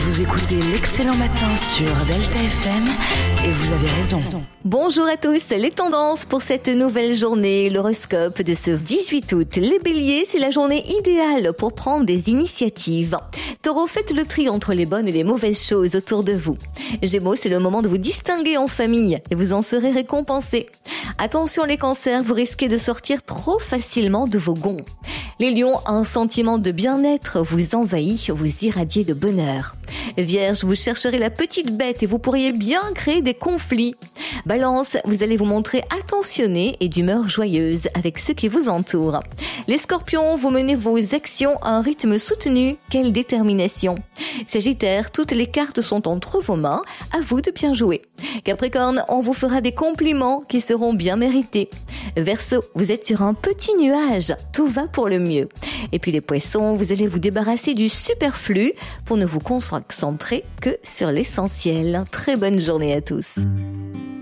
Vous écoutez l'Excellent Matin sur Delta FM et vous avez raison. Bonjour à tous, les tendances pour cette nouvelle journée, l'horoscope de ce 18 août. Les béliers, c'est la journée idéale pour prendre des initiatives. Taureau, faites le tri entre les bonnes et les mauvaises choses autour de vous. Gémeaux, c'est le moment de vous distinguer en famille et vous en serez récompensé. Attention les cancers, vous risquez de sortir trop facilement de vos gonds. Les lions, un sentiment de bien-être vous envahit, vous irradiez de bonheur. Vierge, vous chercherez la petite bête et vous pourriez bien créer des conflits. Balance, vous allez vous montrer attentionné et d'humeur joyeuse avec ceux qui vous entourent. Les scorpions, vous menez vos actions à un rythme soutenu. Quelle détermination. Sagittaire, toutes les cartes sont entre vos mains, à vous de bien jouer. Capricorne, on vous fera des compliments qui seront bien mérités. Verseau, vous êtes sur un petit nuage, tout va pour le mieux. Et puis les poissons, vous allez vous débarrasser du superflu pour ne vous concentrer que sur l'essentiel. Très bonne journée à tous.